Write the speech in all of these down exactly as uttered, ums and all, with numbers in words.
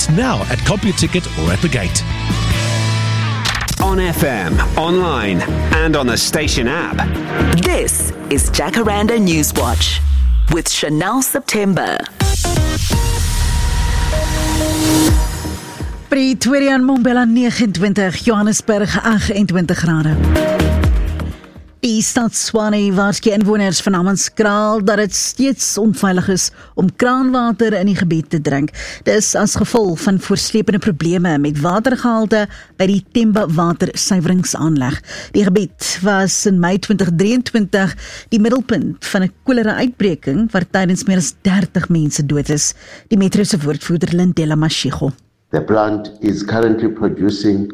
tickets now at CompuTicket or at the gate. On F M, online, and on the station app. This is Jacaranda Newswatch with Chanel September. Pretoria en Mbombela negenentwintig, Johannesburg agentwintig grade. Die stad Tshwane waarsku inwoners van Hammanskraal dat dit steeds onveilig is om kraanwater in die gebied te drink. Dis as gevolg van voorslepende probleme met watergehalte by die Temba watersuiweringsaanleg. Die gebied was in Mei twintig drieëntwintig die middelpunt van 'n kolera-uitbreking waar tydens meer as dertig mense dood is. Die metro se woordvoerder Lindela Mashego. The plant is currently producing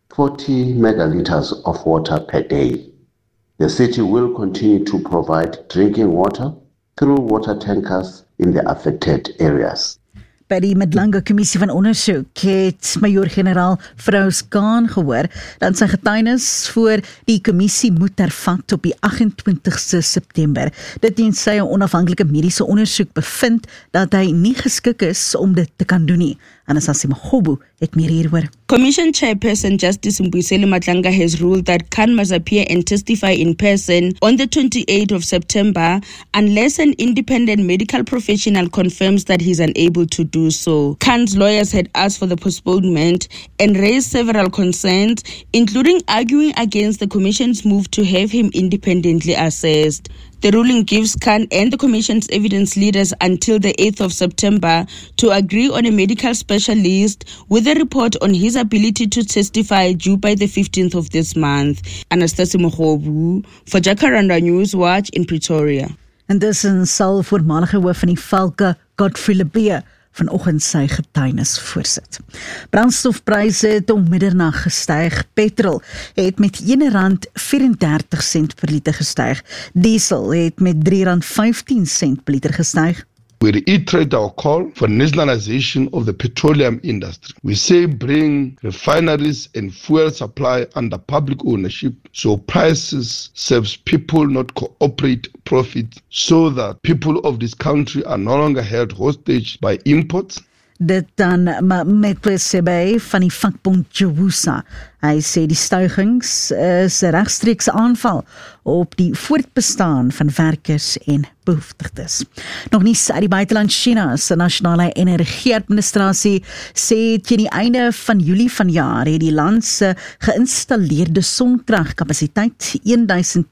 forty megaliters of water per day. The city will continue to provide drinking water through water tankers in the affected areas. By die Midlanga Kommissie van Ondersoek het Majoor-Generaal Frous Khan gehoor dat sy getuienis voor die kommissie moet hervat op die agentwintigste September. Dit tensy 'n onafhanklike mediese ondersoek bevind dat hy nie geskik is om dit te kan doen nie. Anastasia Magobo het meer hieroor. Commission Chairperson Justice Mbuyiseni Madlanga has ruled that Khan must appear and testify in person on the twenty-eighth of September unless an independent medical professional confirms that he is unable to do so. Khan's lawyers had asked for the postponement and raised several concerns, including arguing against the Commission's move to have him independently assessed. The ruling gives Khan and the Commission's evidence leaders until the eighth of September to agree on a medical specialist with a report on his ability to testify due by the fifteenth of this month. Anastasia Mogobu for Jacaranda Newswatch in Pretoria. En dis in sal voormalige hoof van die Valke, Godfrey Lebeya, vanoggend sy getuienis voorsit. Brandstofpryse het om middernag gestyg. Petrol het met een rand vyf-en-dertig sent per liter gestyg. Diesel het met drie rand vyftien sent per liter gestyg. We reiterate our call for nationalization of the petroleum industry. We say bring refineries and fuel supply under public ownership so prices serves people, not cooperate profit, so that people of this country are no longer held hostage by imports. Dit dan Metwe Sebe van die vakbond Jawusa. Hy sê die stygings is 'n regstreekse aanval op die voortbestaan van werkers en behoeftiges. Nog nie uit die buiteland. China se nasionale energieadministrasie sê teen die einde van Julie vanjaar het die land se geïnstalleerde sonkragkapasiteit twaalf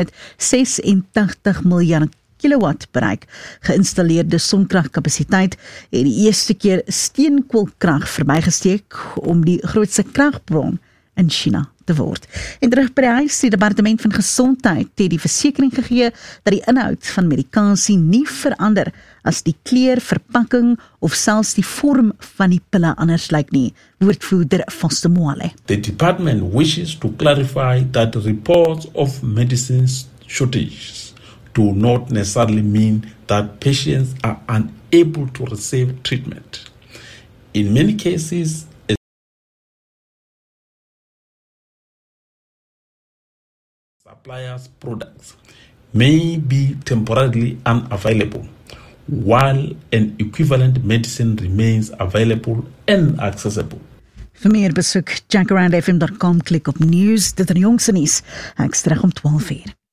honderdses-en-tagtig miljard kilowatt bereik. Geïnstalleerde sonkragkapasiteit het die eerste keer steenkoolkrag verbygesteek om die grootste kragbron in China te word. En terug by die huis, die departement van gesondheid het die versekering gegee dat die inhoud van medikasie nie verander as die kleur, verpakking of selfs die vorm van die pille anders lyk nie. Woordvoerder Foster Moale. The department wishes to clarify that reports of medicines shortages do not necessarily mean that patients are unable to receive treatment. In many cases, suppliers' products may be temporarily unavailable, while an equivalent medicine remains available and accessible. Vir meer besoek jacaranda f m dot com, klik op news, dit is die jongste nuus. Ek is terug om twaalf uur.